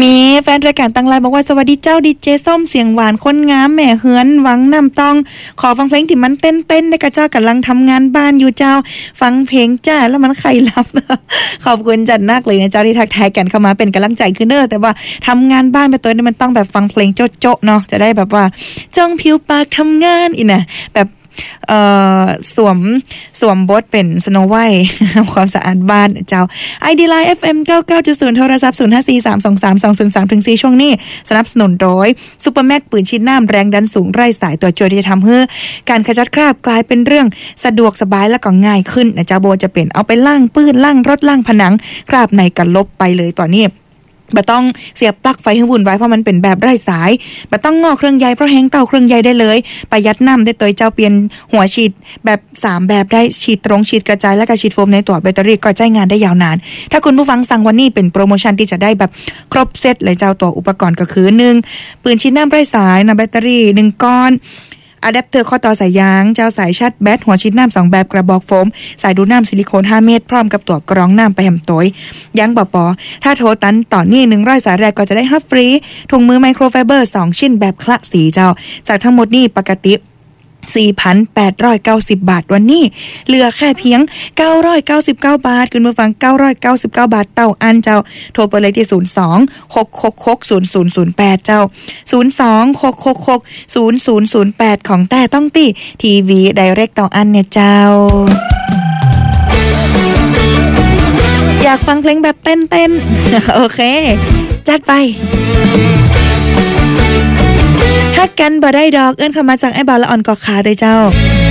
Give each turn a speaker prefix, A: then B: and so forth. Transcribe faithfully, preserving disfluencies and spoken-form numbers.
A: มีแฟนรายการตั้งไลน์บอกว่าสวัสดีเจ้าดีเจส้มเสียงหวานคนงามแหม่เฮือนหวังนำต้องขอฟังเพลงที่มันเต้นๆได้กระเจ้ากำลังทำงานบ้านอยู่เจ้าฟังเพลงจ้าแล้วมันใครรับขอบคุณจัดนักเลยนะเจ้าที่ทักทายกันเข้ามาเป็นกำลังใจขึ้นเนอแต่ว่าทำงานบ้านไปตัวนี้มันต้องแบบฟังเพลงโจ๊ะๆเนาะจะได้แบบว่าจ้องผิวปากทำงานอีนะแบบเอ่อสวมสวมบทเป็นสโนไวท์ความสะอาดบ้านเจ้า ไอ ดี Line เอฟ เอ็ม เก้าสิบเก้าจุดศูนย์ โทรศัพท์ศูนย์ ห้า สี่ สาม สอง สาม สอง ศูนย์ สาม ถึง สี่ช่วงนี้สนับสนุนโดยซุปเปอร์แม็กปืนฉีดน้ำแรงดันสูงไร้สายตัวช่วยที่จะทำให้การขจัดคราบกลายเป็นเรื่องสะดวกสบายและก็ง่ายขึ้นนะเจ้าโบจะเป็นเอาไปล้างปืนล้างรถล้างผนังคราบในกันลบไปเลยตอนนี้บ่ต้องเสียบปลั๊กไฟให้วุ่นวายเพราะมันเป็นแบบไร้สายบ่ต้องงอเครื่องใยเพราะแฮงเตาเครื่องใยได้เลยประหยัดน้ำได้ตัวเจ้าเปลี่ยนหัวฉีดแบบสามแบบได้ฉีดตรงฉีดกระจายและก็ฉีดโฟมในตัวแบตเตอรี่ก็ใช้งานได้ยาวนานถ้าคุณผู้ฟังสั่งวันนี้เป็นโปรโมชั่นที่จะได้แบบครบเซตเลยเจ้าตัวอุปกรณ์ก็คือหนึ่งปืนฉีดน้ำไร้สายนะแบตเตอรี่หนึ่งก้อนอะแดปเตอร์ข้อต่อสายยางเจ้าสายชาร์จแบตหัวฉีดน้ำสองแบบกระบอกโฟมสายดูดน้ำซิลิโคนห้าเมตรพร้อมกับตัวกรองน้ำไปแหมตัวยังบ่ปอถ้าโทรตันต่อนี่หนึ่งร้อยสายแรกก็จะได้ฮับฟรีถุงมือไมโครไฟเบอร์สองชิ้นแบบคละสีเจ้าจากทั้งหมดนี่ปกติ สี่พันแปดร้อยเก้าสิบ บาทวันนี้เหลือแค่เพียงเก้าร้อยเก้าสิบเก้าบาทคุณผู้ฟังเก้าร้อยเก้าสิบเก้าบาทเต่าอันเจ้าโทรไปเลยที่ศูนย์ สอง หก หก หก ศูนย์ ศูนย์ ศูนย์ แปดเจ้าศูนย์ สอง หก หก หก ศูนย์ ศูนย์ ศูนย์ แปดของแต่ต้องตีทีวีไดเรกเต่าอันเนี่ยเจ้าอยากฟังเพลงแบบเต้นๆโอเคจัดไปฮักกันบ่ได้ดอกเอิ้นเข้ามาจากไอ้บ่าวละอ่อนกอขาเด้อเจ้า